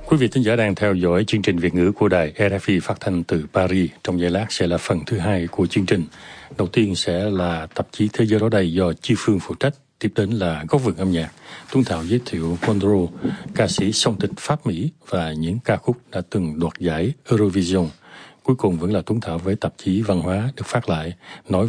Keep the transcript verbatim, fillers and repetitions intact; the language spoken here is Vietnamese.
Quý vị thính giả đang theo dõi chương trình Việt ngữ của đài rờ ép i phát thanh từ Paris. Trong giây lát sẽ là phần thứ hai của chương trình. Đầu tiên sẽ là tạp chí Thế giới đó đây do Chi Phương phụ trách. Tiếp đến là góc vườn âm nhạc. Tuấn Thảo giới thiệu Montreux, ca sĩ song tịch Pháp-Mỹ và những ca khúc đã từng đoạt giải Eurovision. Cuối cùng vẫn là Tuấn Thảo với tạp chí Văn hóa được phát lại nói